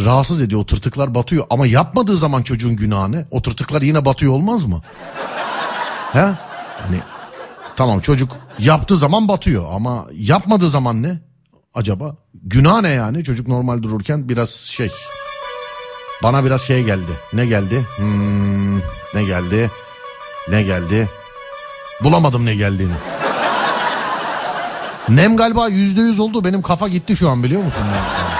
rahatsız ediyor. O tırtıklar batıyor. Ama yapmadığı zaman çocuğun günahı ne? O tırtıklar yine batıyor olmaz mı? He? Hani tamam, çocuk yaptığı zaman batıyor ama yapmadığı zaman ne? Acaba günah ne yani? Çocuk normal dururken biraz bana biraz geldi. Ne geldi? Ne geldi? Bulamadım ne geldiğini. Nem galiba %100 oldu. Benim kafa gitti şu an, biliyor musun?